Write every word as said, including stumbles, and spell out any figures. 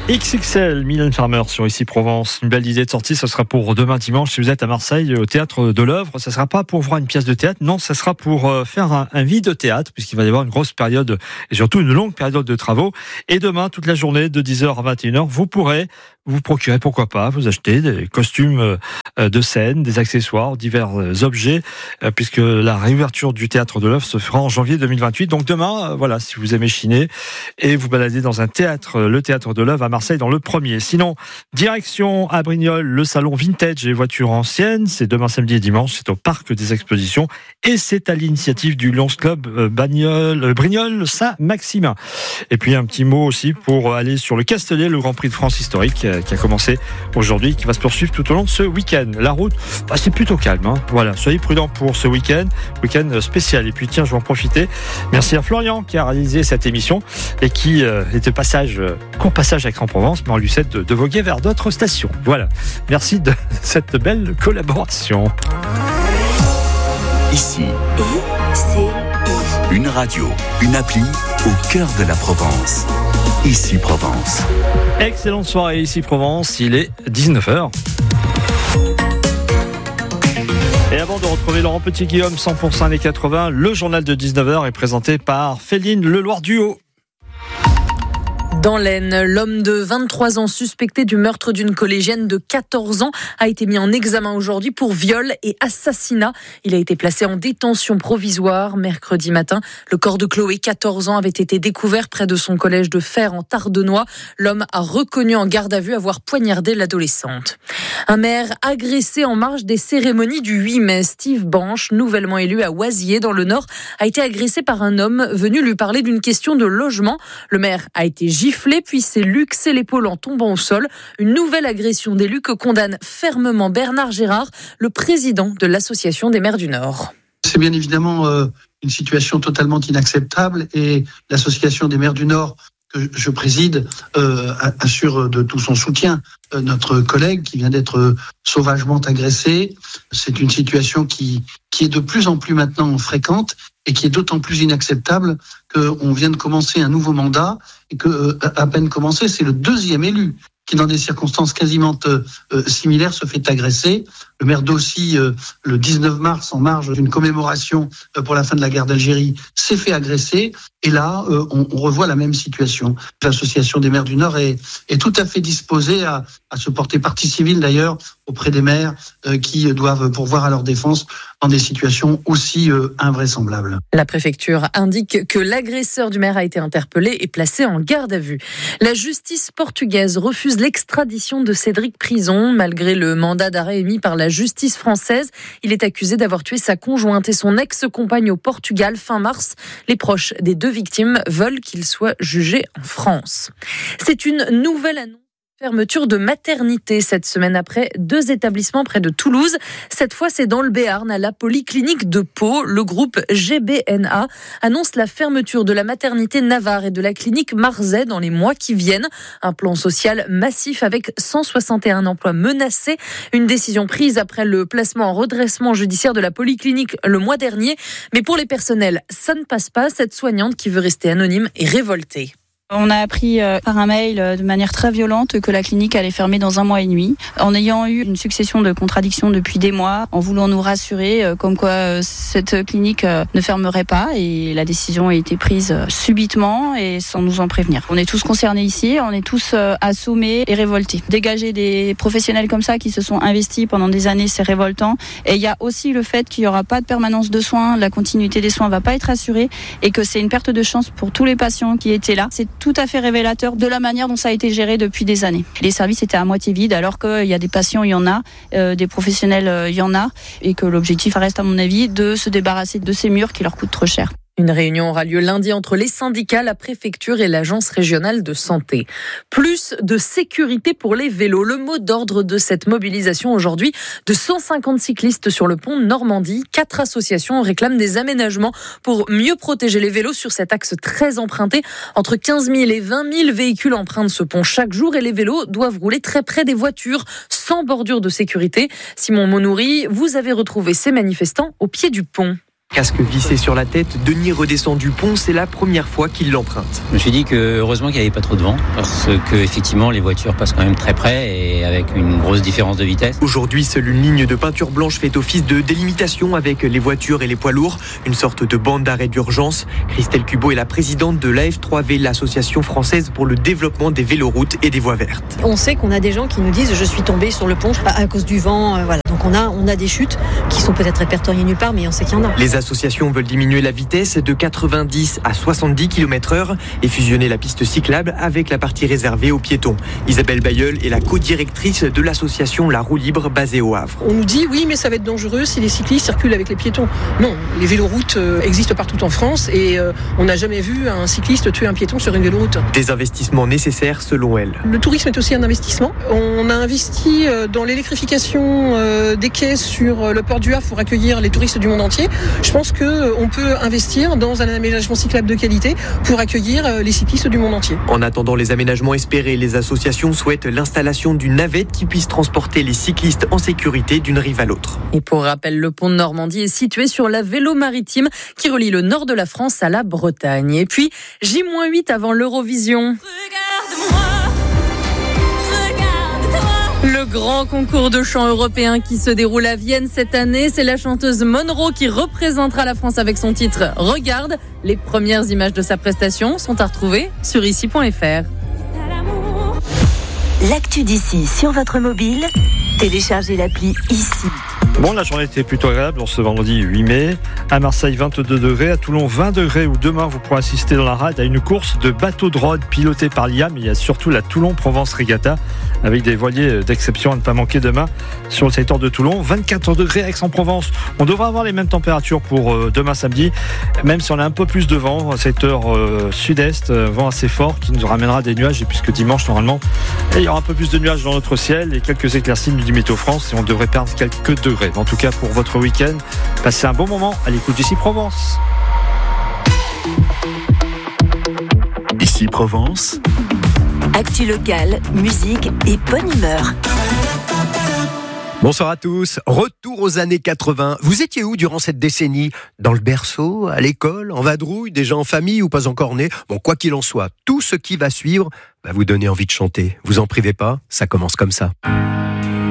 X X L, Mylène Farmer sur Ici Provence. Une belle idée de sortie, ce sera pour demain dimanche si vous êtes à Marseille au Théâtre de l'Œuvre. Ça ne sera pas pour voir une pièce de théâtre, non, ça sera pour faire un, un vide-théâtre puisqu'il va y avoir une grosse période et surtout une longue période de travaux. Et demain, toute la journée, de dix heures à vingt et une heures, vous pourrez vous procurer, pourquoi pas, vous acheter des costumes de scène, des accessoires, divers objets, puisque la réouverture du Théâtre de l'Œuvre se fera en janvier deux mille vingt-huit. Donc demain, voilà, si vous aimez chiner et vous baladez dans un théâtre, le Théâtre de l'Œuvre à Marseille, dans le premier. Sinon, direction à Brignoles, le salon vintage et voitures anciennes. C'est demain samedi et dimanche. C'est au Parc des Expositions et c'est à l'initiative du Lions Club Bagnoles, Brignoles Saint-Maximin. Et puis un petit mot aussi pour aller sur le Castellet, le Grand Prix de France historique qui a commencé aujourd'hui, qui va se poursuivre tout au long de ce week-end. La route, bah, c'est plutôt calme. Hein. Voilà, soyez prudents pour ce week-end, week-end spécial. Et puis tiens, je vais en profiter. Merci à Florian qui a réalisé cette émission et qui euh, est de passage, euh, court passage à Aix-en-Provence, mais on lui souhaite de, de voguer vers d'autres stations. Voilà. Merci de cette belle collaboration. Ici, une radio, une appli au cœur de la Provence. Ici Provence. Excellente soirée ici Provence, il est dix-neuf heures. Et avant de retrouver Laurent Petit-Guillaume, cent pour cent années quatre-vingts, le journal de dix-neuf heures est présenté par Féline Leloir-Duhaut. Dans l'Aisne, l'homme de vingt-trois ans suspecté du meurtre d'une collégienne de quatorze ans a été mis en examen aujourd'hui pour viol et assassinat. Il a été placé en détention provisoire mercredi matin. Le corps de Chloé, quatorze ans, avait été découvert près de son collège de Fer en Tardenois. L'homme a reconnu en garde à vue avoir poignardé l'adolescente. Un maire agressé en marge des cérémonies du huit mai. Steve Banche, nouvellement élu à Oisier dans le Nord, a été agressé par un homme venu lui parler d'une question de logement. Le maire a été giflé puis s'est luxé l'épaule en tombant au sol. Une nouvelle agression d'élu que condamne fermement Bernard Gérard, le président de l'Association des maires du Nord. C'est bien évidemment euh, une situation totalement inacceptable et l'Association des maires du Nord que je préside euh, assure de tout son soutien euh, notre collègue qui vient d'être euh, sauvagement agressé. C'est une situation qui, qui est de plus en plus maintenant fréquente et qui est d'autant plus inacceptable qu'on vient de commencer un nouveau mandat et que, euh, à peine commencé, c'est le deuxième élu qui, dans des circonstances quasiment euh, similaires, se fait agresser. Le maire d'Aussy, euh, le dix-neuf mars, en marge d'une commémoration euh, pour la fin de la guerre d'Algérie, s'est fait agresser. Et là, euh, on, on revoit la même situation. L'Association des maires du Nord est, est tout à fait disposée à, à se porter partie civile, d'ailleurs, auprès des maires euh, qui doivent pourvoir à leur défense dans des situations aussi euh, invraisemblables. La préfecture indique que l'agresseur du maire a été interpellé et placé en garde à vue. La justice portugaise refuse l'extradition de Cédric Prison. Malgré le mandat d'arrêt émis par la justice française, il est accusé d'avoir tué sa conjointe et son ex-compagne au Portugal fin mars. Les proches des deux victimes veulent qu'il soit jugé en France. C'est une nouvelle annonce. Fermeture de maternité cette semaine après deux établissements près de Toulouse. Cette fois, c'est dans le Béarn, à la polyclinique de Pau. Le groupe G B N A annonce la fermeture de la maternité Navarre et de la clinique Marzet dans les mois qui viennent. Un plan social massif avec cent soixante et un emplois menacés. Une décision prise après le placement en redressement judiciaire de la polyclinique le mois dernier. Mais pour les personnels, ça ne passe pas. Cette soignante qui veut rester anonyme est révoltée. On a appris euh, par un mail euh, de manière très violente que la clinique allait fermer dans un mois et demi. En ayant eu une succession de contradictions depuis des mois, en voulant nous rassurer euh, comme quoi euh, cette clinique euh, ne fermerait pas, et la décision a été prise euh, subitement et sans nous en prévenir. On est tous concernés ici, on est tous euh, assommés et révoltés. Dégager des professionnels comme ça qui se sont investis pendant des années, c'est révoltant. Et il y a aussi le fait qu'il n'y aura pas de permanence de soins, la continuité des soins ne va pas être assurée et que c'est une perte de chance pour tous les patients qui étaient là. C'est tout à fait révélateur de la manière dont ça a été géré depuis des années. Les services étaient à moitié vides alors qu'il y a des patients, il y en a, euh, des professionnels, euh, il y en a, et que l'objectif reste à mon avis de se débarrasser de ces murs qui leur coûtent trop cher. Une réunion aura lieu lundi entre les syndicats, la préfecture et l'agence régionale de santé. Plus de sécurité pour les vélos. Le mot d'ordre de cette mobilisation aujourd'hui de cent cinquante cyclistes sur le pont de Normandie. Quatre associations réclament des aménagements pour mieux protéger les vélos sur cet axe très emprunté. Entre quinze mille et vingt mille véhicules empruntent ce pont chaque jour et les vélos doivent rouler très près des voitures sans bordure de sécurité. Simon Monoury, vous avez retrouvé ces manifestants au pied du pont. Casque vissé sur la tête, Denis redescend du pont, c'est la première fois qu'il l'emprunte. Je me suis dit que heureusement qu'il n'y avait pas trop de vent, parce que effectivement les voitures passent quand même très près et avec une grosse différence de vitesse. Aujourd'hui, seule une ligne de peinture blanche fait office de délimitation avec les voitures et les poids lourds, une sorte de bande d'arrêt d'urgence. Christelle Cubot est la présidente de l'A F trois V, l'association française pour le développement des véloroutes et des voies vertes. On sait qu'on a des gens qui nous disent je suis tombé sur le pont à cause du vent, euh, voilà. Donc on a on a des chutes qui sont peut-être répertoriées nulle part, mais on sait qu'il y en a. Les associations veulent diminuer la vitesse de quatre-vingt-dix à soixante-dix kilomètres heure et fusionner la piste cyclable avec la partie réservée aux piétons. Isabelle Bayeul est la co-directrice de l'association La Roue Libre basée au Havre. On nous dit oui mais ça va être dangereux si les cyclistes circulent avec les piétons. Non, les véloroutes existent partout en France et on n'a jamais vu un cycliste tuer un piéton sur une véloroute. Des investissements nécessaires selon elle. Le tourisme est aussi un investissement. On a investi dans l'électrification des quais sur le port du Havre pour accueillir les touristes du monde entier. Je pense qu'on peut investir dans un aménagement cyclable de qualité pour accueillir les cyclistes du monde entier. En attendant les aménagements espérés, les associations souhaitent l'installation d'une navette qui puisse transporter les cyclistes en sécurité d'une rive à l'autre. Et pour rappel, le pont de Normandie est situé sur la Vélo Maritime qui relie le nord de la France à la Bretagne. Et puis, J huit avant l'Eurovision. Regarde-moi. Le grand concours de chant européen qui se déroule à Vienne cette année, c'est la chanteuse Monroe qui représentera la France avec son titre « Regarde ». Les premières images de sa prestation sont à retrouver sur ici point f r. L'actu d'ici sur votre mobile, téléchargez l'appli Ici. Bon, la journée était plutôt agréable en ce vendredi huit mai. À Marseille, vingt-deux degrés. À Toulon, vingt degrés. Où demain, vous pourrez assister dans la rade à une course de bateaux de rôde pilotée par l'I A. Mais il y a surtout la Toulon-Provence Regatta avec des voiliers d'exception à ne pas manquer demain sur le territoire de Toulon. vingt-quatre degrés à Aix-en-Provence. On devrait avoir les mêmes températures pour euh, demain samedi, même si on a un peu plus de vent à cette heure euh, sud-est, euh, vent assez fort qui nous ramènera des nuages. Et puisque dimanche, normalement, il y aura un peu plus de nuages dans notre ciel et quelques éclaircies du Météo France et on devrait perdre quelques degrés. En tout cas, pour votre week-end, passez un bon moment à l'écoute d'Ici Provence. Ici Provence. Actu locale, musique et bonne humeur. Bonsoir à tous. Retour aux années quatre-vingts. Vous étiez où durant cette décennie ? Dans le berceau, à l'école, en vadrouille, déjà en famille ou pas encore né ? Bon, quoi qu'il en soit, tout ce qui va suivre va vous donner envie de chanter. Vous en privez pas, ça commence comme ça.